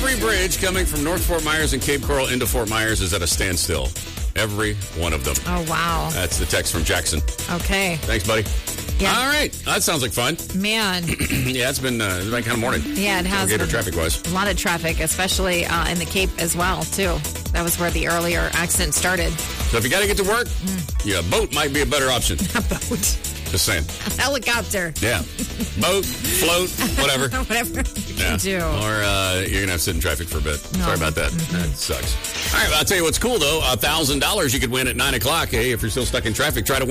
Every bridge coming from North Fort Myers and Cape Coral into Fort Myers is at a standstill. Every one of them. Oh, wow. That's the text from Jackson. Okay. Thanks, buddy. Yeah. All right. That sounds like fun. Man. Yeah, it's been kind of morning. Yeah, it has. Gator traffic-wise. A lot of traffic, especially in the Cape as well, too. That was where the earlier accident started. So if you got to get to work, yeah, a boat might be a better option. A boat. Just saying. A helicopter. Yeah. Boat, float, whatever. Whatever you can do. Or you're going to have to sit in traffic for a bit. No. Sorry about that. That sucks. All right, well, I'll tell you what's cool, though. $1,000 you could win at 9 o'clock. Hey, if you're still stuck in traffic, try to win.